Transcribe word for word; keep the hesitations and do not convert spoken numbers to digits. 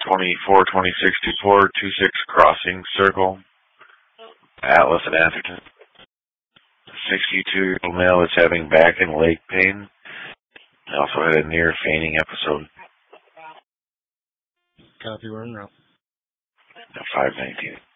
twenty-four twenty-six two four two six Crossing Circle, Atlas and Atherton. sixty-two-year-old male is having back and leg pain. He also had a near fainting episode. Copy, we're in route. five nineteen.